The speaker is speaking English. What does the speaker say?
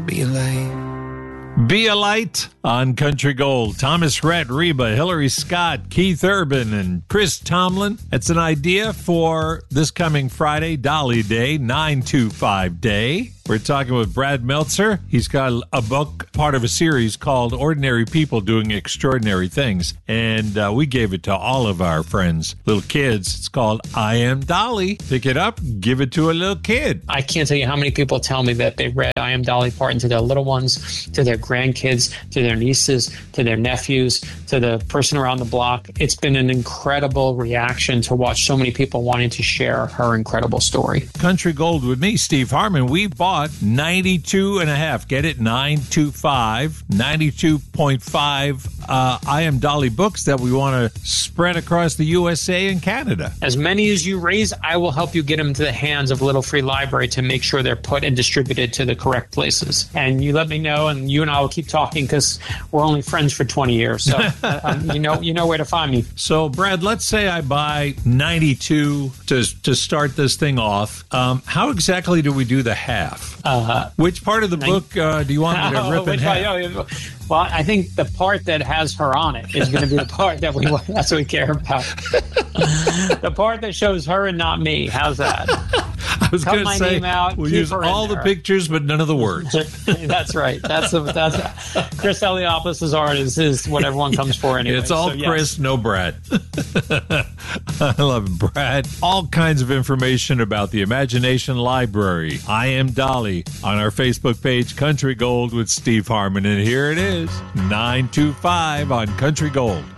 be late. Be a Light on Country Gold. Thomas Rhett, Reba, Hillary Scott, Keith Urban, and Chris Tomlin. It's an idea for this coming Friday, Dolly Day, 925 Day. We're talking with Brad Meltzer. He's got a book, part of a series called Ordinary People Doing Extraordinary Things. And we gave it to all of our friends, little kids. It's called I Am Dolly. Pick it up, give it to a little kid. I can't tell you how many people tell me that they read I Am Dolly Parton to their little ones, to their grandkids, to their nieces, to their nephews, to the person around the block. It's been an incredible reaction to watch so many people wanting to share her incredible story. Country Gold with me, Steve Harmon. We bought 92 and a half. Get it? 925. 92.5 I Am Dolly books that we want to spread across the USA and Canada. As many as you raise, I will help you get them to the hands of Little Free Library to make sure they're put and distributed to the correct places. And you let me know, and you and I will keep talking because we're only friends for 20 years. So you know where to find me. So, Brad, let's say I buy 92 to start this thing off. How exactly do we do the half? Which part of the book do you want me to rip in half? Well, I think the part that has her on it is going to be the part that that's what we care about. The part that shows her and not me. How's that? I was going to say, we'll use all the pictures, but none of the words. That's right. That's Chris Eliopoulos' art is what everyone comes for anyway. It's all Chris, no Brad. I love it, Brad. All kinds of information about the Imagination Library. I Am Dolly on our Facebook page, Country Gold with Steve Harmon. And here it is, 925 on Country Gold.